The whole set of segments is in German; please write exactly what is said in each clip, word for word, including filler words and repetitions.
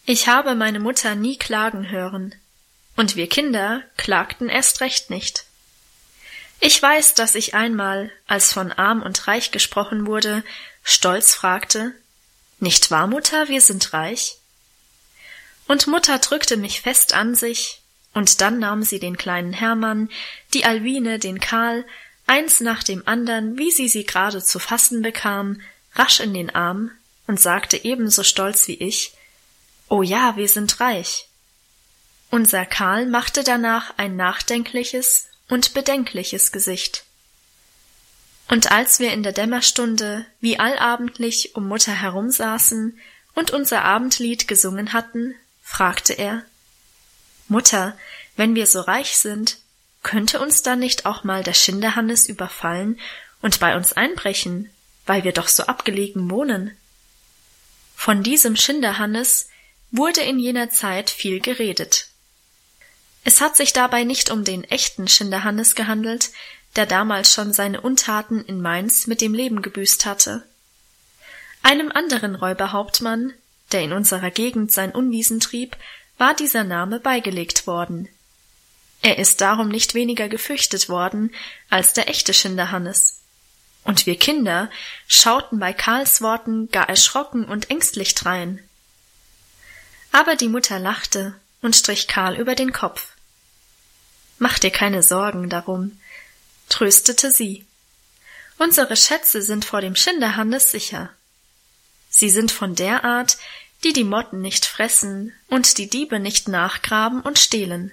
Ich habe meine Mutter nie klagen hören, und wir Kinder klagten erst recht nicht. Ich weiß, dass ich einmal, als von arm und reich gesprochen wurde, stolz fragte: »Nicht wahr, Mutter, wir sind reich?« Und Mutter drückte mich fest an sich, und dann nahm sie den kleinen Hermann, die Alwine, den Karl, eins nach dem andern, wie sie sie gerade zu fassen bekam, rasch in den Arm und sagte ebenso stolz wie ich: »Oh ja, wir sind reich.« Unser Karl machte danach ein nachdenkliches und bedenkliches Gesicht. Und als wir in der Dämmerstunde wie allabendlich um Mutter herumsaßen und unser Abendlied gesungen hatten, fragte er: »Mutter, wenn wir so reich sind, könnte uns dann nicht auch mal der Schinderhannes überfallen und bei uns einbrechen, weil wir doch so abgelegen wohnen?« Von diesem Schinderhannes wurde in jener Zeit viel geredet. Es hat sich dabei nicht um den echten Schinderhannes gehandelt, der damals schon seine Untaten in Mainz mit dem Leben gebüßt hatte. Einem anderen Räuberhauptmann, der in unserer Gegend sein Unwesen trieb, war dieser Name beigelegt worden. Er ist darum nicht weniger gefürchtet worden als der echte Schinderhannes. Und wir Kinder schauten bei Karls Worten gar erschrocken und ängstlich drein. Aber die Mutter lachte und strich Karl über den Kopf. »Mach dir keine Sorgen darum«, tröstete sie. »Unsere Schätze sind vor dem Schinderhannes sicher. Sie sind von der Art, die die Motten nicht fressen und die Diebe nicht nachgraben und stehlen.«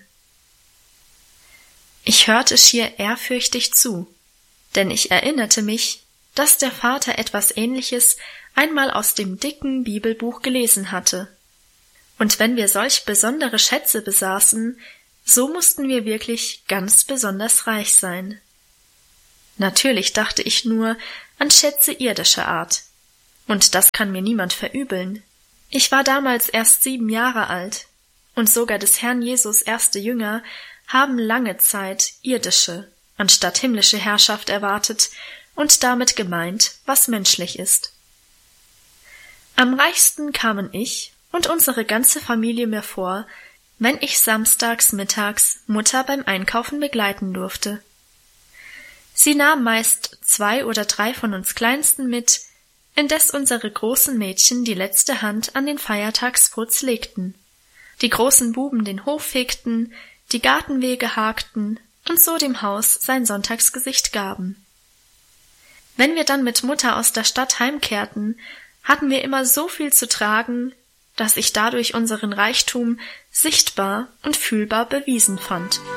Ich hörte schier ehrfürchtig zu, denn ich erinnerte mich, dass der Vater etwas Ähnliches einmal aus dem dicken Bibelbuch gelesen hatte. Und wenn wir solch besondere Schätze besaßen, so mussten wir wirklich ganz besonders reich sein. Natürlich dachte ich nur an Schätze irdischer Art. Und das kann mir niemand verübeln. Ich war damals erst sieben Jahre alt, und sogar des Herrn Jesus erste Jünger haben lange Zeit irdische anstatt himmlische Herrschaft erwartet und damit gemeint, was menschlich ist. Am reichsten kamen ich und unsere ganze Familie mir vor, wenn ich samstags mittags Mutter beim Einkaufen begleiten durfte. Sie nahm meist zwei oder drei von uns Kleinsten mit, indes unsere großen Mädchen die letzte Hand an den Feiertagsputz legten, die großen Buben den Hof fegten, die Gartenwege hakten und so dem Haus sein Sonntagsgesicht gaben. Wenn wir dann mit Mutter aus der Stadt heimkehrten, hatten wir immer so viel zu tragen, dass ich dadurch unseren Reichtum sichtbar und fühlbar bewiesen fand.